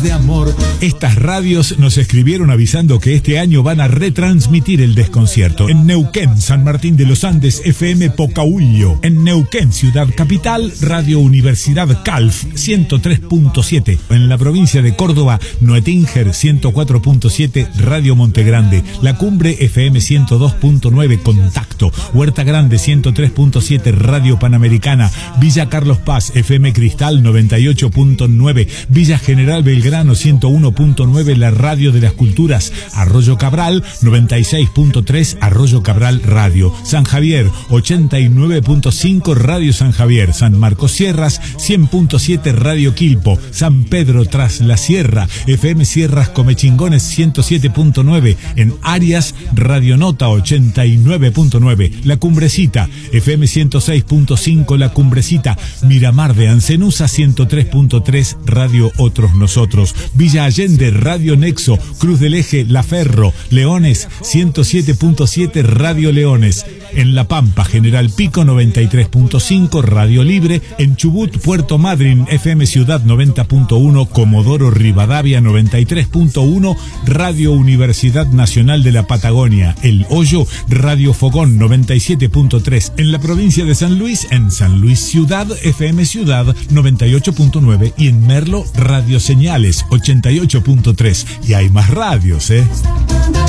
de amor. Estas radios nos escribieron avisando que este año van a retransmitir el desconcierto. En Neuquén, San Martín de los Andes, FM Pocahuillo. En Neuquén, Ciudad Capital, Radio Universidad Calf, 103.7. En la provincia de Córdoba, Noetinger, 104.7, Radio Montegrande. La Cumbre, FM 102.9, Contacto. Huerta Grande, 103.7, Radio Panamericana. Villa Carlos Paz, FM Cristal, 98.9. Villa General Belgrano, 101.9, la Radio de las Culturas. Arroyo Cabral, 96.3, Arroyo Cabral Radio. San Javier, 89.5, Radio San Javier. San Marcos Sierras, 100.7, Radio Quilpo. San Pedro Tras la Sierra, FM Sierras Comechingones, 107.9. En Arias, Radio Nota, 89.9. La Cumbrecita, FM 106.5, La Cumbrecita. Miramar de Ancenusa, 103.3, Radio Otros Nosotros. Villa Allende, Radio Nexo. Cruz del Eje, La Ferro. Leones, 107.7, Radio Leones. En La Pampa, General Pico, 93.5, Radio Libre. En Chubut, Puerto Madryn, FM Ciudad 90.1, Comodoro Rivadavia 93.1, Radio Universidad Nacional de la Patagonia. El Hoyo, Radio Fogón 97.3. En la provincia de San Luis, en San Luis Ciudad, FM Ciudad 98.9 y en Merlo, Radio Señales 88.3. Y hay más radios,